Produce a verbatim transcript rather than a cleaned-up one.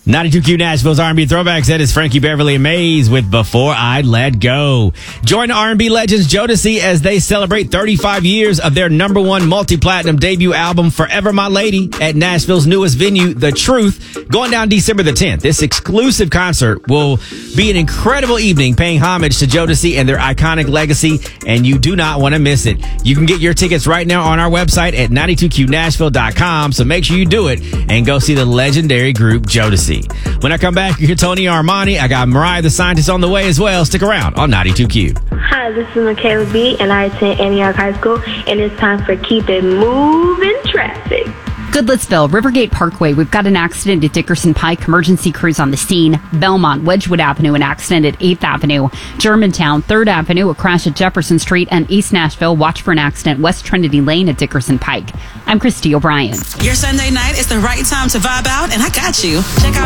ninety-two Q Nashville's R and B Throwbacks. That is Frankie Beverly Mays with Before I Let Go. Join R and B legends Jodeci as they celebrate thirty-five years of their number one multi-platinum debut album, Forever My Lady, at Nashville's newest venue, The Truth, going down December the tenth. This exclusive concert will be an incredible evening paying homage to Jodeci and their iconic legacy, and you do not want to miss it. You can get your tickets right now on our website at ninety-two Q Nashville dot com, so make sure you do it and go see the legendary group Jodeci. When I come back, you hear Tony Armani. I got Mariah the Scientist on the way as well. Stick around on ninety-two Q. Hi, this is Michaela B, and I attend Antioch High School, and it's time for Keep It Moving Traffic. Goodlettsville, Rivergate Parkway. We've got an accident at Dickerson Pike. Emergency crews on the scene. Belmont, Wedgwood Avenue, an accident at eighth Avenue. Germantown, third Avenue, a crash at Jefferson Street. And East Nashville, watch for an accident West Trinity Lane at Dickerson Pike. I'm Christy O'Brien. Your Sunday night is the right time to vibe out, and I got you. Check out